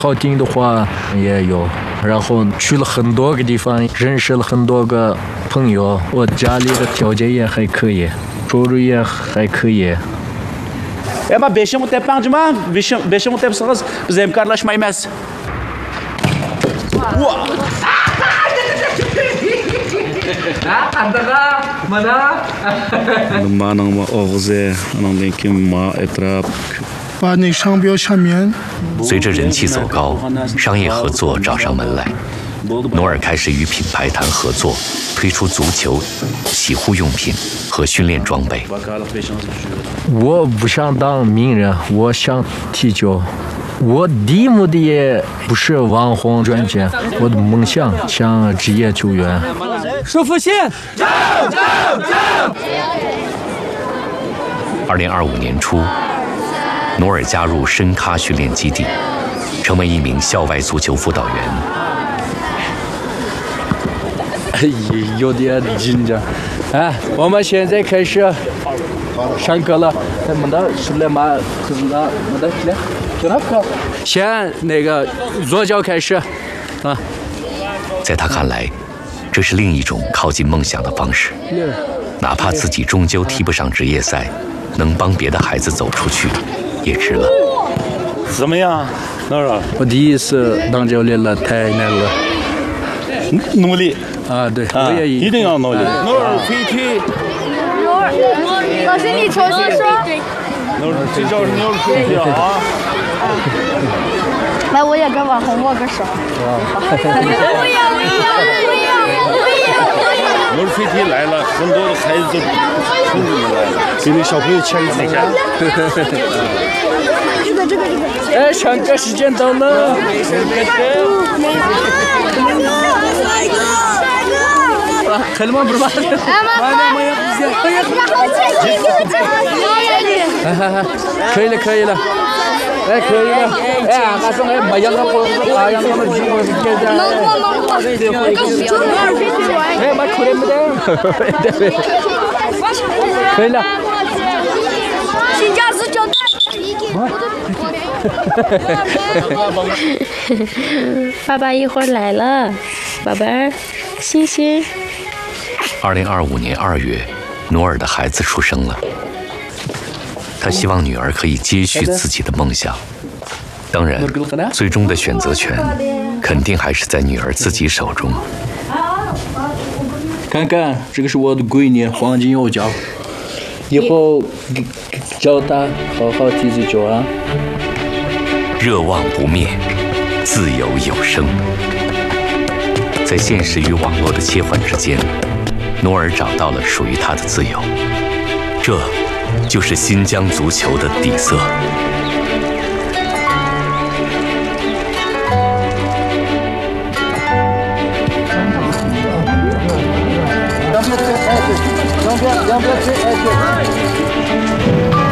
好听的话也有，然后去了很多个地方，认识了很多个朋友。我家里的条件也还可以，收入也还可以。 Ama 5 yıl tepang cuma, 5 yıl tepsiniz, biz emkarlaşmayız. Manang ma oze, anang denkim ma etrap. 把那商标下面。 随着人气走高，商业合作找上门来，努尔开始与品牌谈合作，推出足球、洗护用品和训练装备。 我不想当名人，我想踢球。我的目的也不是网红赚钱，我的梦想像职业球员。 舒服线 2025年初，努尔加入深咖训练基地，成为一名校外足球辅导员。 有点紧张。我们现在开始上课了。先那个左脚开始啊。 在他看来，这是另一种靠近梦想的方式。哪怕自己终究踢不上职业赛，能帮别的孩子走出去，也值了。 怎么样，努尔？ 我第一次当教练了，太难了。 努力啊，对， 我也一定要努力。努尔飞踢。 老师，你重新说。 努尔，这叫努尔飞踢啊！ 来，我也跟网红握个手。我也。 努尔飞踢来了，很多的孩子都冲着你来了，给那小朋友牵一下。 哎，上课时间到了。Kalman burada. Kayla. Kayla. Kasong mayang ako ayang naman jiwa kaya. Bak kurem de. Kayla. 新加坡就爸爸一会儿来了，宝贝儿，欣欣。 2025年2月，努尔的孩子出生了。他希望女儿可以接续自己的梦想，当然，最终的选择权肯定还是在女儿自己手中。 看看，这个是我的闺女黄金右脚，以后教她好好踢足球啊！ 热望不灭，自由有声。在现实与网络的切换之间，努尔找到了属于他的自由，这就是新疆足球的底色。 两边